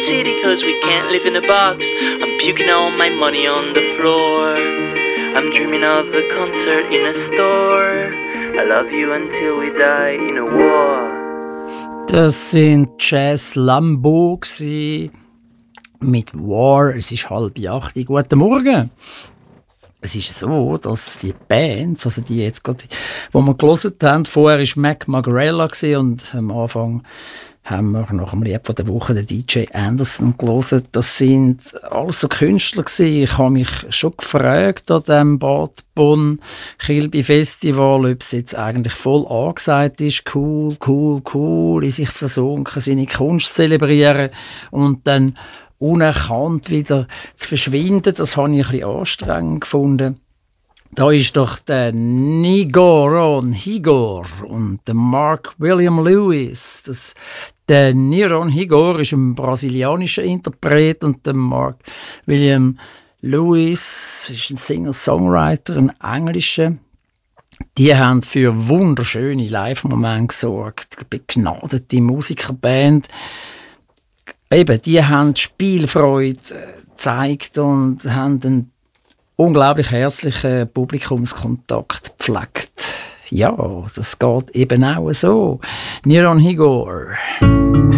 city cause we can't live in a box. I'm puking all my money on the floor. I'm dreaming of a concert in a store. I love you until we die in a war. Das sind Jazz Lambo mit War. Es ist 7:30. Guten Morgen. Es ist so, dass die Bands, also die jetzt gerade, die wir gehört haben, vorher war Mac Magrella und am Anfang haben wir nach dem Lied von der Woche den DJ Anderson gehört. Das sind alles so Künstler gewesen. Ich habe mich schon gefragt an diesem Bad Bonn Kilby Festival, ob es jetzt eigentlich voll angesagt ist, cool, in sich versunken, seine Kunst zelebrieren und dann unerkannt wieder zu verschwinden. Das habe ich ein bisschen anstrengend gefunden. Da ist doch der Niron Higor und der Mark William Lewis. Der Niron Higor ist ein brasilianischer Interpret und der Mark William Lewis ist ein Singer-Songwriter, ein englischer. Die haben für wunderschöne Live-Momente gesorgt. Eine begnadete Musikerband. Eben, die haben Spielfreude gezeigt und haben einen unglaublich herzlichen Publikumskontakt gepflegt. Ja, das geht eben auch so. Niron Higor.